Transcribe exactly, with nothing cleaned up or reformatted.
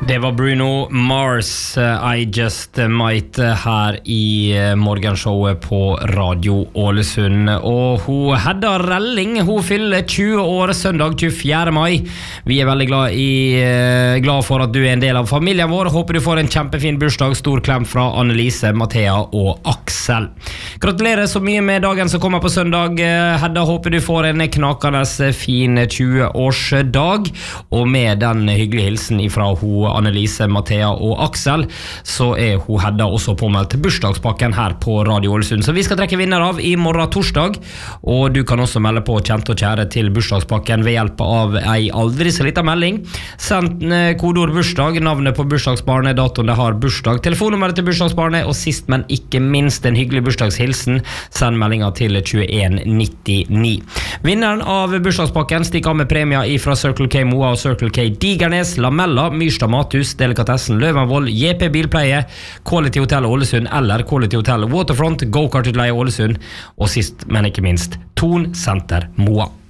Det var Bruno Mars, I Just Might her i morgenshowet på Radio Ålesund. Og hun Hedda Relling, hun fyller tjue år søndag tjuefjerde mai. Vi er veldig glad, i, glad for at du er en del av familien vår. Håper du får en kjempefin bursdag. Stor klem fra Annelise, Mathea og Aksel. Gratulerer så mye med dagen som kommer på søndag. Hedda, håper du får en knakende fin tjue-årsdag. Og med den hyggelige hilsen ifra hun Annelise, Mathea og Aksel, så er hun Hedda også påmeldt til bursdagspakken her på Radio Ålesund. Så vi skal trekke vinner av i morgen torsdag, og du kan også melde på kjent og kjære til bursdagspakken ved hjelp av ei aldri så liten melding. Send kodeord bursdag, navnet på bursdagsbarnet, datoen det har bursdag, telefonnummeret til bursdagsbarnet, og sist, men ikke minst en hyggelig bursdagshilsen. Send meldinga til tjueen nittini. Vinneren av bursdagspakken stikker av med premier ifra Circle K Moa og Circle K Digernes, Lamella, Myrstad Mathus, Delikatessen, Løvenvoll, J P Bilpleie, Quality Hotel Ålesund eller Quality Hotel Waterfront, Go-Kart Utleie Ålesund, og sist, men ikke minst, Ton Center Moa.